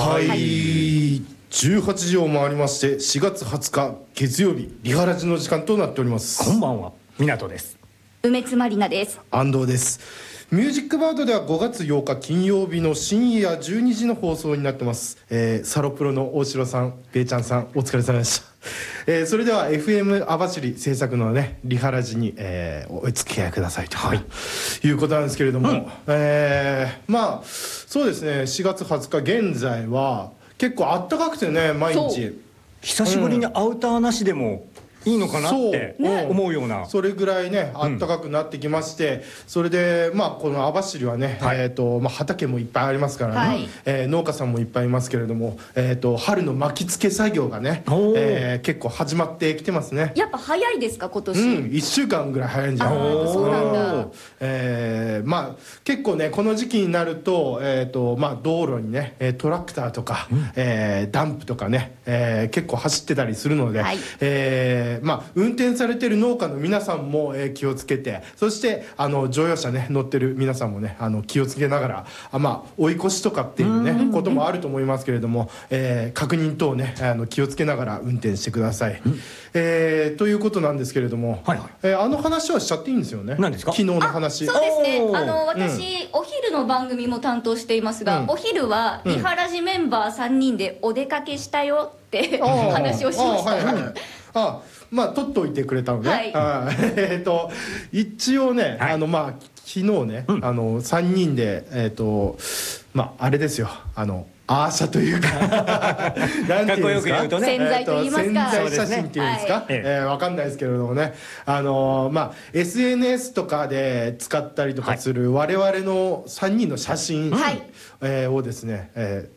はい、18時を回りまして4月20日月曜日リハラジの時間となっております。 こんばんは、港です。 梅津まりなです。 安藤です。ミュージックバードでは5月8日金曜日の深夜12時の放送になってます。サロプロの大城さん、べイちゃんさん、お疲れ様でした。それでは FM 網走制作のねリハラジに、お付き合いくださいと、いうことなんですけれども、まあそうですね、4月20日現在は結構あったかくてね、毎日久しぶりにアウターなしでもいいのかなって思うような、 それぐらいねあったかくなってきまして、それでまあこの網走はね、畑もいっぱいありますからね、農家さんもいっぱいいますけれども、春の巻き付け作業がね、結構始まってきてますね。 やっぱ早いですか今年。 1週間ぐらい早いんじゃないですか。 そうなんだ。 まあ結構ねこの時期になると、道路にねトラクターとか、ダンプとかね、結構走ってたりするので、運転されてる農家の皆さんも、気をつけて、そして乗用車ね乗ってる皆さんもね気をつけながら、追い越しとかっていうねこともあると思いますけれども、確認等ね気をつけながら運転してください。ということなんですけれども、話はしちゃっていいんですよね。 何ですか？ 昨日の話。 そうですね。私、お昼の番組も担当していますが、お昼はリハラジメンバー3人でお出かけしたよって話をしました。 取っておいてくれたのね。一応ね、昨日ね、3人であれですよ、アーシャというかかっこよく言うとね、 潜在と言いますか、 潜在写真っていうんですか、わかんないですけれどもね、SNS とかで使ったりとかする我々の3人の写真をですね、